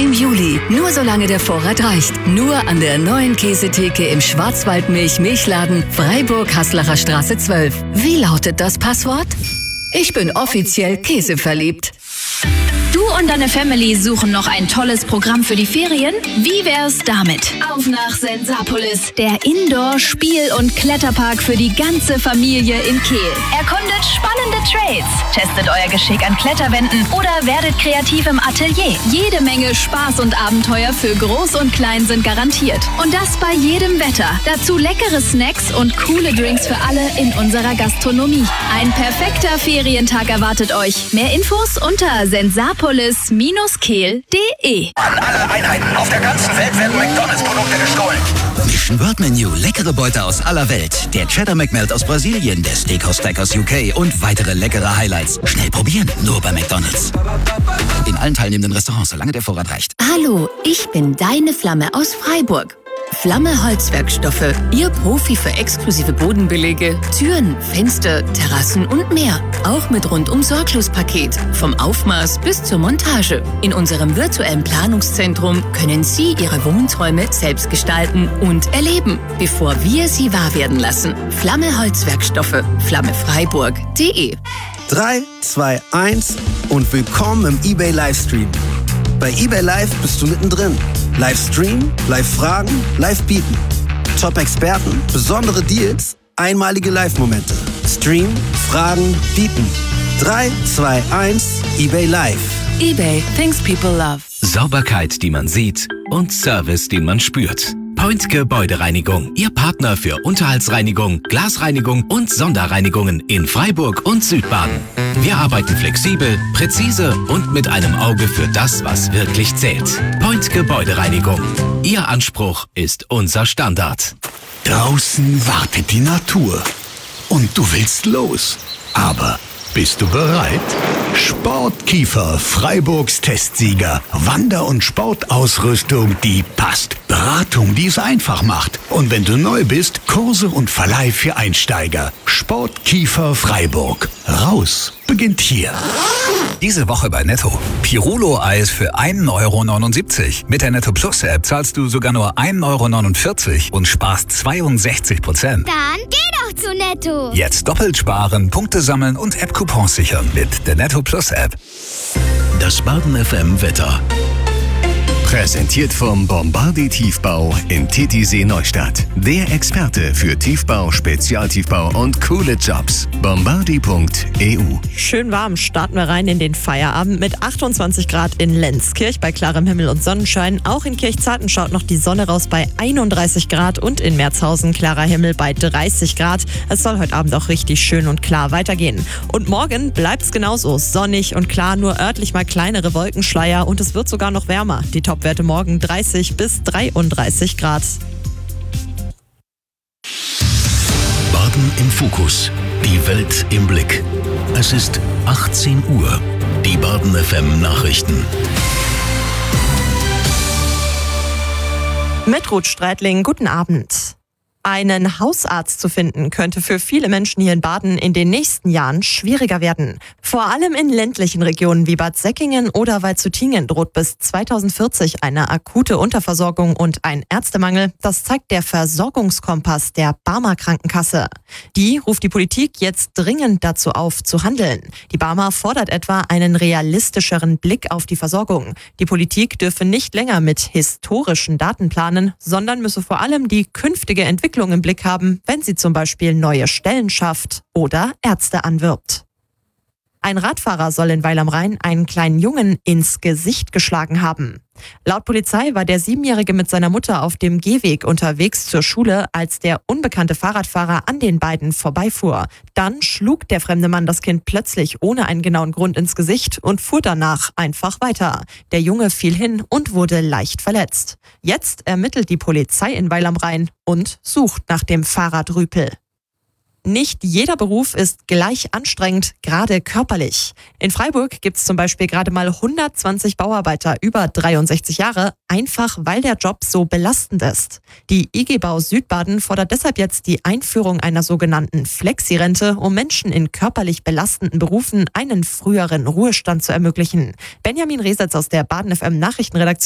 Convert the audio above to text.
im Juli. Nur solange der Vorrat reicht. Nur an der neuen Käsetheke im Schwarzwaldmilch-Milchladen Freiburg-Haslacher Straße 12. Wie lautet das Passwort? Ich bin offiziell käseverliebt. Du und deine Family suchen noch ein tolles Programm für die Ferien? Wie wär's damit? Auf nach Sensapolis, der Indoor-Spiel- und Kletterpark für die ganze Familie in Kehl. Erkundet spannende Trails, testet euer Geschick an Kletterwänden oder werdet kreativ im Atelier. Jede Menge Spaß und Abenteuer für Groß und Klein sind garantiert. Und das bei jedem Wetter. Dazu leckere Snacks und coole Drinks für alle in unserer Gastronomie. Ein perfekter Ferientag erwartet euch. Mehr Infos unter sensapolis-kehl.de. An alle Einheiten auf der ganzen Welt werden McDonalds-Produkte gestohlen. Mission World Menu, leckere Beute aus aller Welt. Der Cheddar McMelt aus Brasilien, der Steakhouse Stack aus UK und weitere leckere Highlights. Schnell probieren, nur bei McDonalds. In allen teilnehmenden Restaurants, solange der Vorrat reicht. Hallo, ich bin deine Flamme aus Freiburg. Flamme Holzwerkstoffe, Ihr Profi für exklusive Bodenbelege, Türen, Fenster, Terrassen und mehr. Auch mit Rundum-Sorglos-Paket, vom Aufmaß bis zur Montage. In unserem virtuellen Planungszentrum können Sie Ihre Wohnträume selbst gestalten und erleben, bevor wir sie wahr werden lassen. Flamme Holzwerkstoffe, flammefreiburg.de. 3, 2, 1 und willkommen im eBay Livestream. Bei eBay Live bist du mittendrin. Livestream, Live-Fragen, Live-Bieten. Top-Experten, besondere Deals, einmalige Live-Momente. Stream, Fragen, Bieten. 3, 2, 1, eBay Live. eBay, things people love. Sauberkeit, die man sieht und Service, den man spürt. Point Gebäudereinigung, Ihr Partner für Unterhaltsreinigung, Glasreinigung und Sonderreinigungen in Freiburg und Südbaden. Wir arbeiten flexibel, präzise und mit einem Auge für das, was wirklich zählt. Point Gebäudereinigung. Ihr Anspruch ist unser Standard. Draußen wartet die Natur und du willst los. Aber bist du bereit? Sportkiefer, Freiburgs Testsieger. Wander- und Sportausrüstung, die passt. Beratung, die es einfach macht. Und wenn du neu bist, Kurse und Verleih für Einsteiger. Sportkiefer Freiburg. Raus beginnt hier. Diese Woche bei Netto. Pirulo-Eis für 1,79 €. Mit der Netto Plus App zahlst du sogar nur 1,49 € und sparst 62%. Dann geh doch zu Netto. Jetzt doppelt sparen, Punkte sammeln und App-Coupons sichern mit der Netto Plus App. Das Baden FM Wetter. Präsentiert vom Bombardier Tiefbau in Titisee Neustadt. Der Experte für Tiefbau, Spezialtiefbau und coole Jobs. Bombardier.eu. Schön warm starten wir rein in den Feierabend mit 28 Grad in Lenzkirch bei klarem Himmel und Sonnenschein. Auch in Kirchzarten schaut noch die Sonne raus bei 31 Grad und in Merzhausen klarer Himmel bei 30 Grad. Es soll heute Abend auch richtig schön und klar weitergehen. Und morgen bleibt's genauso sonnig und klar, nur örtlich mal kleinere Wolkenschleier und es wird sogar noch wärmer. Die Topwerte morgen 30 bis 33 Grad. Baden im Fokus. Die Welt im Blick. Es ist 18 Uhr. Die Baden FM Nachrichten. Mit Ruth Streitling, guten Abend. Einen Hausarzt zu finden, könnte für viele Menschen hier in Baden in den nächsten Jahren schwieriger werden. Vor allem in ländlichen Regionen wie Bad Säckingen oder Waldshutingen droht bis 2040 eine akute Unterversorgung und ein Ärztemangel. Das zeigt der Versorgungskompass der Barmer Krankenkasse. Die ruft die Politik jetzt dringend dazu auf, zu handeln. Die Barmer fordert etwa einen realistischeren Blick auf die Versorgung. Die Politik dürfe nicht länger mit historischen Daten planen, sondern müsse vor allem die künftige Entwicklung im Blick haben, wenn sie zum Beispiel neue Stellen schafft oder Ärzte anwirbt. Ein Radfahrer soll in Weil am Rhein einen kleinen Jungen ins Gesicht geschlagen haben. Laut Polizei war der 7-Jährige mit seiner Mutter auf dem Gehweg unterwegs zur Schule, als der unbekannte Fahrradfahrer an den beiden vorbeifuhr. Dann schlug der fremde Mann das Kind plötzlich ohne einen genauen Grund ins Gesicht und fuhr danach einfach weiter. Der Junge fiel hin und wurde leicht verletzt. Jetzt ermittelt die Polizei in Weil am Rhein und sucht nach dem Fahrradrüpel. Nicht jeder Beruf ist gleich anstrengend, gerade körperlich. In Freiburg gibt es zum Beispiel gerade mal 120 Bauarbeiter über 63 Jahre, einfach weil der Job so belastend ist. Die IG Bau Südbaden fordert deshalb jetzt die Einführung einer sogenannten Flexi-Rente, um Menschen in körperlich belastenden Berufen einen früheren Ruhestand zu ermöglichen. Benjamin Resetz aus der Baden FM Nachrichtenredaktion